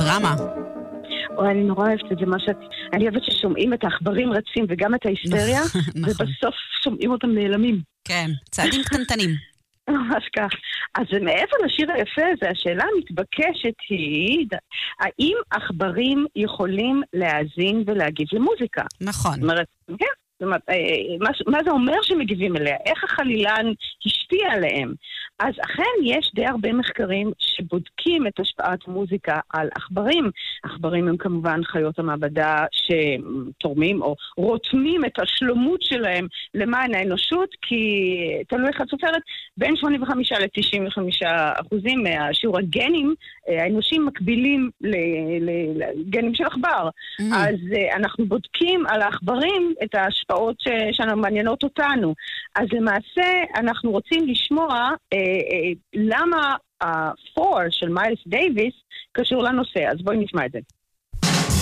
למה? אני נורא אוהבת את זה, אני אוהבת ששומעים את העכברים רצים וגם את ההיסטריה, ובסוף שומעים אותם נעלמים. כן, צעדים קטנטנים. ממש כך. אז מעבר לשיר היפה הזה, השאלה המתבקשת היא, האם עכברים יכולים להאזין ולהגיב למוזיקה? נכון. זאת אומרת, כן. זאת אומרת, מה זה אומר שמגיבים אליה? איך החלילן השפיע עליהם? אז אכן יש די הרבה מחקרים שבודקים את השפעת מוזיקה על עכברים. עכברים הם כמובן חיות המעבדה שתורמים או רותמים את השלומות שלהם למען האנושות, כי תלוי איך את סופרת, בין 85 ל-95% מהשיעור הגנים האנושים מקבילים לגנים של עכבר. אז אנחנו בודקים על העכברים את ההשפעות שמעניינות אותנו. אז למעשה אנחנו רוצים לשמוע למה ה-4 של מיילס דייביס קשור לנושא. אז בואי נשמע את זה.